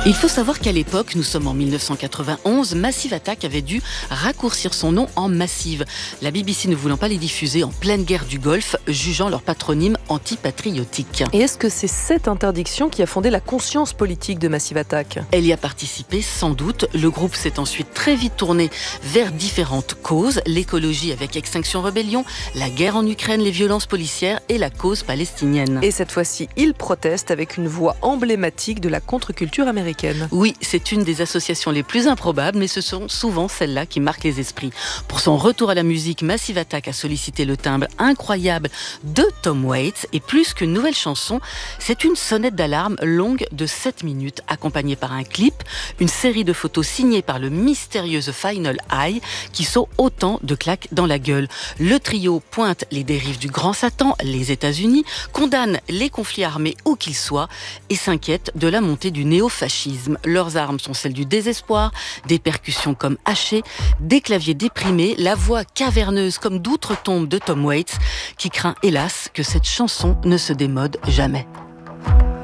Il faut savoir qu'à l'époque, nous sommes en 1991, Massive Attack avait dû raccourcir son nom en Massive. La BBC ne voulant pas les diffuser en pleine guerre du Golfe, jugeant leur patronyme antipatriotique. Et est-ce que c'est cette interdiction qui a fondé la conscience politique de Massive Attack ? Elle y a participé sans doute. Le groupe s'est ensuite très vite tourné vers différentes causes. L'écologie avec Extinction Rebellion, la guerre en Ukraine, les violences policières et la cause palestinienne. Et cette fois-ci, il proteste avec une voix emblématique de la contre-culture américaine. Oui, c'est une des associations les plus improbables, mais ce sont souvent celles-là qui marquent les esprits. Pour son retour à la musique, Massive Attack a sollicité le timbre incroyable de Tom Waits. Et plus qu'une nouvelle chanson, c'est une sonnette d'alarme longue de 7 minutes, accompagnée par un clip, une série de photos signées par le mystérieux The Final Eye, qui sont autant de claques dans la gueule. Le trio pointe les dérives du grand Satan, les États-Unis, condamne les conflits armés où qu'ils soient et s'inquiète de la montée du néofascisme. Leurs armes sont celles du désespoir, des percussions comme hachées, des claviers déprimés, la voix caverneuse comme d'outre-tombe de Tom Waits, qui craint hélas que cette chanson ne se démode jamais.